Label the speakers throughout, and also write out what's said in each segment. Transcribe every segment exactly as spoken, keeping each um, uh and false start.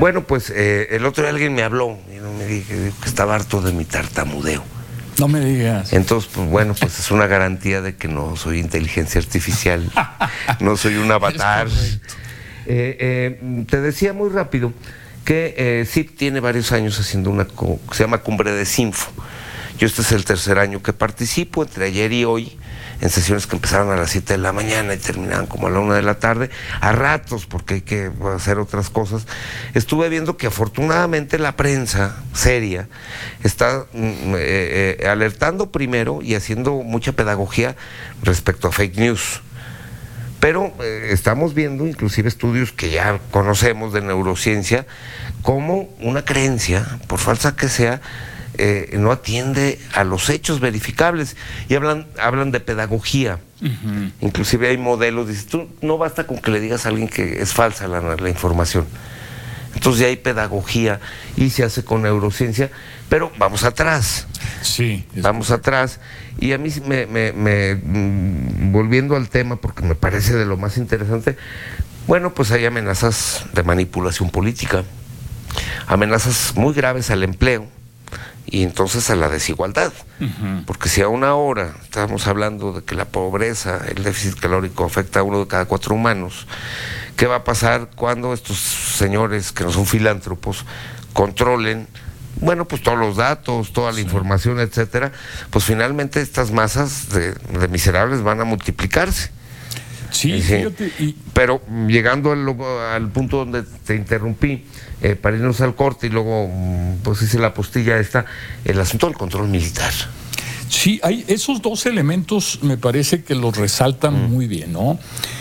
Speaker 1: Bueno, pues eh, el otro día alguien me habló y me dije que estaba harto de mi tartamudeo.
Speaker 2: No me digas.
Speaker 1: Entonces, pues bueno, pues es una garantía de que no soy inteligencia artificial, no soy un avatar. Eh, eh, te decía muy rápido que eh, C I P tiene varios años haciendo una que se llama Cumbre de Sinfo. Yo este es el tercer año que participo, entre ayer y hoy, en sesiones que empezaron a las siete de la mañana y terminaban como a la una de la tarde, a ratos, porque hay que hacer otras cosas. Estuve viendo que afortunadamente la prensa seria está eh, eh, alertando primero y haciendo mucha pedagogía respecto a fake news. Pero eh, estamos viendo inclusive estudios que ya conocemos de neurociencia, como una creencia, por falsa que sea, Eh, no atiende a los hechos verificables y hablan hablan de pedagogía. Uh-huh. Inclusive hay modelos, dices, tú no basta con que le digas a alguien que es falsa la, la información. Entonces ya hay pedagogía y se hace con neurociencia, pero vamos atrás.
Speaker 2: Sí.
Speaker 1: Vamos atrás. Y a mí me, me, me mm, volviendo al tema, porque me parece de lo más interesante, bueno, pues hay amenazas de manipulación política, amenazas muy graves al empleo, y entonces a la desigualdad, uh-huh. porque si a una hora estamos hablando de que la pobreza, el déficit calórico afecta a uno de cada cuatro humanos, ¿qué va a pasar cuando estos señores que no son filántropos controlen, bueno, pues todos los datos, toda la sí. información, etcétera? Pues finalmente estas masas de, de miserables van a multiplicarse.
Speaker 2: Sí,
Speaker 1: sí.
Speaker 2: Fíjate, y...
Speaker 1: Pero llegando al, al punto donde te interrumpí, eh, para irnos al corte y luego pues hice la postilla esta, el asunto del control militar.
Speaker 2: Sí, hay esos dos elementos, me parece que los resaltan mm. muy bien, ¿no?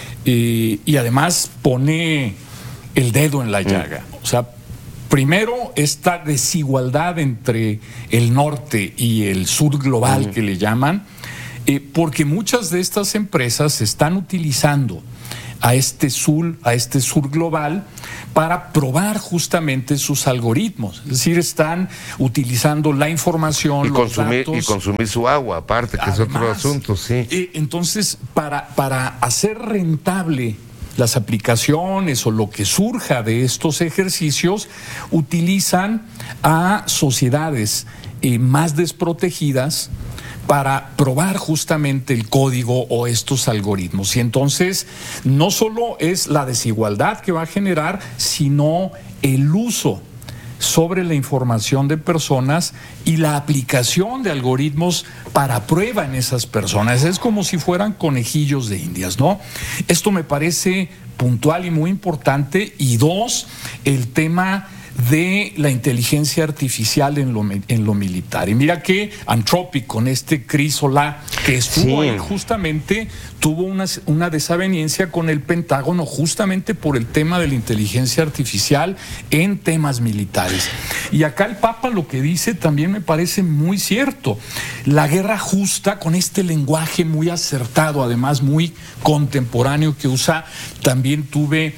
Speaker 2: Eh, y además pone el dedo en la llaga. Mm. O sea, primero esta desigualdad entre el norte y el sur global mm. que le llaman, Eh, porque muchas de estas empresas están utilizando a este sur, a este sur global para probar justamente sus algoritmos. Es decir, están utilizando la información,
Speaker 1: y
Speaker 2: los
Speaker 1: consumir,
Speaker 2: datos.
Speaker 1: Y consumir su agua, aparte, que además, es otro asunto, sí.
Speaker 2: Eh, entonces, para, para hacer rentable las aplicaciones o lo que surja de estos ejercicios, utilizan a sociedades eh, más desprotegidas para probar justamente el código o estos algoritmos. Y entonces no solo es la desigualdad que va a generar, sino el uso sobre la información de personas y la aplicación de algoritmos para prueba en esas personas. Es como si fueran conejillos de indias, ¿no? Esto me parece puntual y muy importante. Y dos, el tema de la inteligencia artificial en lo, en lo militar. Y mira que Anthropic, con este Chris Solá, que estuvo sí. ahí justamente, tuvo una, una desaveniencia con el Pentágono justamente por el tema de la inteligencia artificial en temas militares. Y acá el Papa lo que dice también me parece muy cierto. La guerra justa, con este lenguaje muy acertado, además muy contemporáneo que usa, también tuve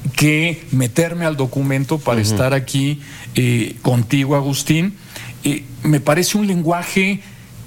Speaker 2: que meterme al documento para uh-huh. estar aquí eh, contigo, Agustín. Eh, me parece un lenguaje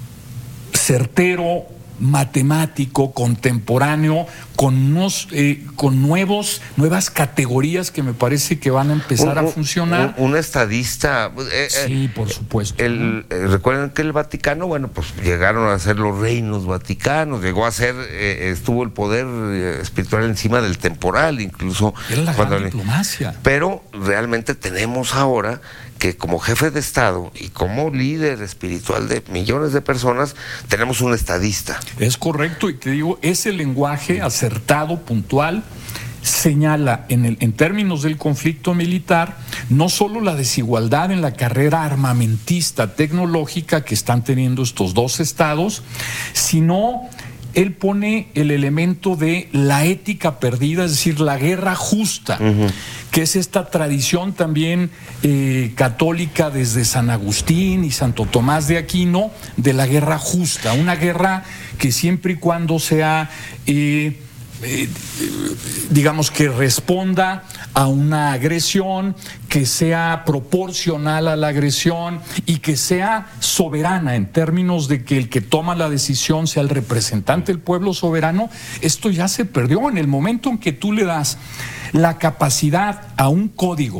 Speaker 2: certero, matemático, contemporáneo, con unos, eh, con nuevos, nuevas categorías que me parece que van a empezar un, a funcionar.
Speaker 1: Un, un estadista. Eh,
Speaker 2: sí, por supuesto.
Speaker 1: El, eh, recuerden que el Vaticano, bueno, pues llegaron a ser los reinos vaticanos, llegó a ser, eh, estuvo el poder eh, espiritual encima del temporal, incluso.
Speaker 2: Era la
Speaker 1: cuando
Speaker 2: gran diplomacia.
Speaker 1: Pero realmente tenemos ahora que como jefe de Estado y como líder espiritual de millones de personas, tenemos un estadista.
Speaker 2: Es correcto, y te digo, ese lenguaje acertado, puntual, señala en, el, en términos del conflicto militar no solo la desigualdad en la carrera armamentista tecnológica que están teniendo estos dos estados, sino él pone el elemento de la ética perdida, es decir, la guerra justa, uh-huh. que es esta tradición también eh, católica desde San Agustín y Santo Tomás de Aquino, de la guerra justa, una guerra que siempre y cuando sea eh, Eh, digamos que responda a una agresión, que sea proporcional a la agresión y que sea soberana en términos de que el que toma la decisión sea el representante del pueblo soberano. Esto ya se perdió en el momento en que tú le das la capacidad a un código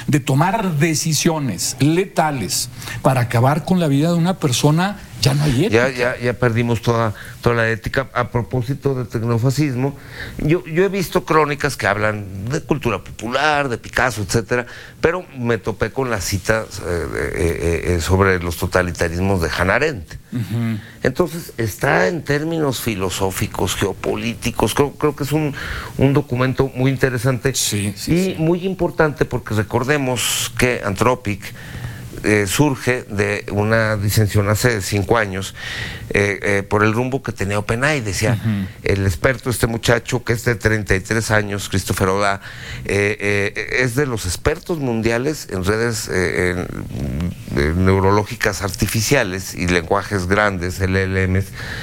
Speaker 2: de tomar decisiones letales para acabar con la vida de una persona, ya no hay ética.
Speaker 1: Ya, ya, ya perdimos toda, toda la ética. A propósito del tecnofascismo, yo, yo he visto crónicas que hablan de cultura popular, de Picasso, etcétera, pero me topé con las citas eh, eh, eh, sobre los totalitarismos de Hannah Arendt. Uh-huh. Entonces, está en términos filosóficos, geopolíticos, creo, creo que es un, un documento muy interesante
Speaker 2: sí, sí,
Speaker 1: y
Speaker 2: sí.
Speaker 1: muy importante, porque recordemos que Anthropic Eh, surge de una disensión hace cinco años eh, eh, por el rumbo que tenía OpenAI. Decía uh-huh. el experto, este muchacho que es de treinta y tres años, Christopher Oda, eh, eh, es de los expertos mundiales en redes eh, en, en neurológicas artificiales y lenguajes grandes, L L Ms.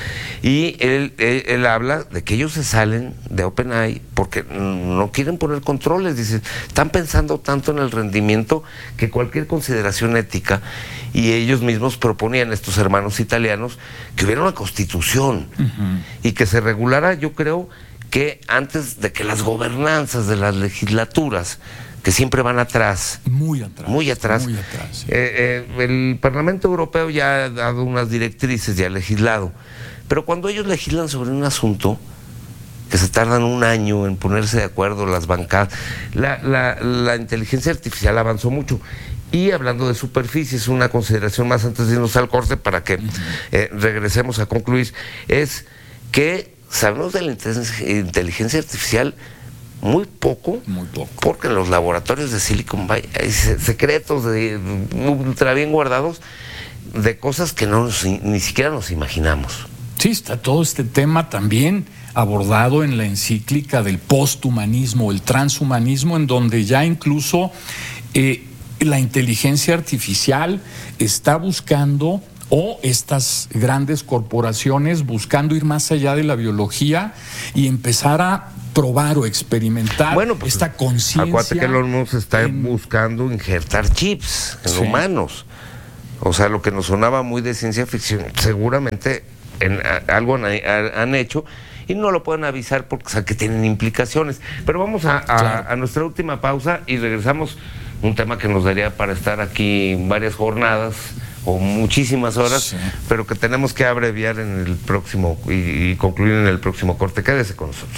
Speaker 1: Y él, él, él habla de que ellos se salen de OpenAI porque no quieren poner controles. Dicen, están pensando tanto en el rendimiento que cualquier consideración ética, y ellos mismos proponían, estos hermanos italianos, que hubiera una constitución uh-huh. y que se regulara, yo creo, que antes de que las gobernanzas de las legislaturas, que siempre van atrás.
Speaker 2: Muy atrás.
Speaker 1: Muy atrás.
Speaker 2: Muy atrás sí.
Speaker 1: eh, eh, el Parlamento Europeo ya ha dado unas directrices, ya ha legislado. Pero cuando ellos legislan sobre un asunto, que se tardan un año en ponerse de acuerdo las bancadas, la, la, la inteligencia artificial avanzó mucho. Y hablando de superficies, una consideración más antes de irnos al corte para que eh, regresemos a concluir, es que sabemos de la inteligencia artificial muy poco,
Speaker 2: muy poco,
Speaker 1: porque en los laboratorios de Silicon Valley hay secretos de, ultra bien guardados de cosas que no nos, ni siquiera nos imaginamos.
Speaker 2: Sí, está todo este tema también abordado en la encíclica del posthumanismo, el transhumanismo, en donde ya incluso eh, la inteligencia artificial está buscando, o estas grandes corporaciones buscando ir más allá de la biología y empezar a probar o experimentar
Speaker 1: bueno, pues,
Speaker 2: esta conciencia.
Speaker 1: Acuérdate que Elon Musk está en... buscando injertar chips en sí. humanos. O sea, lo que nos sonaba muy de ciencia ficción, seguramente en, a, algo han, a, han hecho y no lo pueden avisar porque o sea, que tienen implicaciones. Pero vamos a, a, claro. a nuestra última pausa y regresamos. Un tema que nos daría para estar aquí varias jornadas o muchísimas horas, sí. pero que tenemos que abreviar en el próximo y, y concluir en el próximo corte. Quédese con nosotros.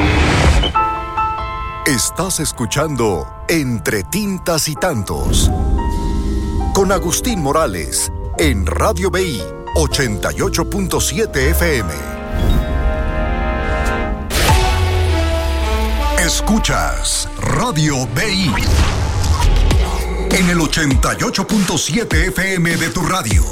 Speaker 3: Estás escuchando Entre Tintas y Tantos con Agustín Morales en Radio B I ochenta y ocho punto siete F M. Escuchas Radio B I en el ochenta y ocho punto siete F M de tu radio.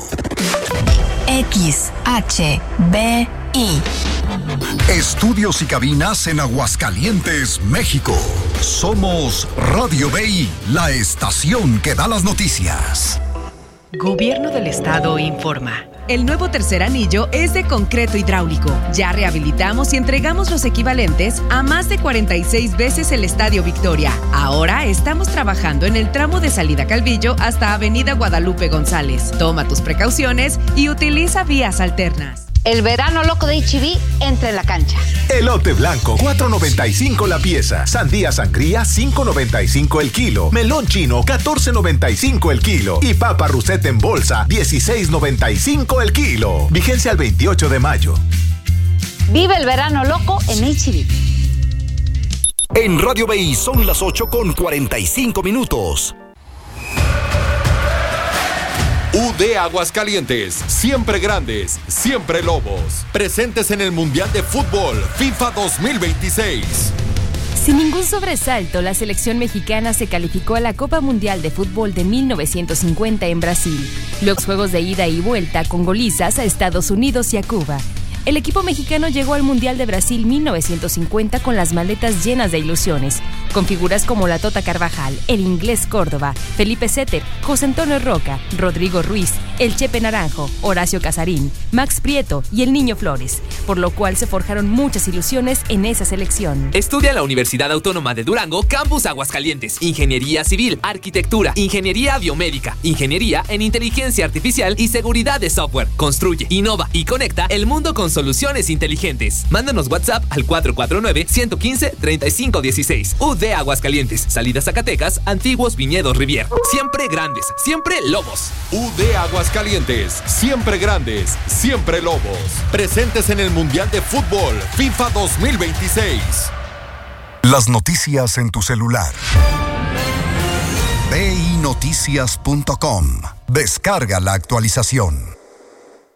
Speaker 4: X H B I.
Speaker 3: Estudios y cabinas en Aguascalientes, México. Somos Radio B I, la estación que da las noticias.
Speaker 5: Gobierno del Estado informa. El nuevo tercer anillo es de concreto hidráulico. Ya rehabilitamos y entregamos los equivalentes a más de cuarenta y seis veces el Estadio Victoria. Ahora estamos trabajando en el tramo de salida Calvillo hasta Avenida Guadalupe González. Toma tus precauciones y utiliza vías alternas.
Speaker 6: El verano loco de H E B entra en la cancha.
Speaker 7: Elote blanco, cuatro noventa y cinco la pieza. Sandía sangría, cinco noventa y cinco el kilo. Melón chino, catorce noventa y cinco el kilo. Y papa Russet en bolsa, dieciséis noventa y cinco el kilo. Vigencia al veintiocho de mayo.
Speaker 6: Vive el verano loco en H E B.
Speaker 3: En Radio B I son las ocho con cuarenta y cinco minutos.
Speaker 8: U D Aguascalientes, siempre grandes, siempre lobos. Presentes en el Mundial de Fútbol FIFA dos mil veintiséis.
Speaker 9: Sin ningún sobresalto, la selección mexicana se calificó a la Copa Mundial de Fútbol de mil novecientos cincuenta en Brasil. Los juegos de ida y vuelta con golizas a Estados Unidos y a Cuba. El equipo mexicano llegó al Mundial de Brasil mil novecientos cincuenta con las maletas llenas de ilusiones, con figuras como la Tota Carvajal, el Inglés Córdoba, Felipe Setter, José Antonio Roca, Rodrigo Ruiz, el Chepe Naranjo, Horacio Casarín, Max Prieto y el Niño Flores, por lo cual se forjaron muchas ilusiones en esa selección.
Speaker 10: Estudia en la Universidad Autónoma de Durango, Campus Aguascalientes, Ingeniería Civil, Arquitectura, Ingeniería Biomédica, Ingeniería en Inteligencia Artificial y Seguridad de Software. Construye, innova y conecta el mundo con soluciones inteligentes. Mándanos WhatsApp al cuatro cuatro nueve, uno uno cinco, tres cinco uno seis. U D Aguascalientes, Salida Zacatecas, Antiguos Viñedos Rivier. Siempre grandes, siempre lobos.
Speaker 8: U D Aguascalientes, siempre grandes, siempre lobos. Presentes en el Mundial de Fútbol FIFA dos mil veintiséis.
Speaker 3: Las noticias en tu celular. b i noticias punto com. Descarga la actualización.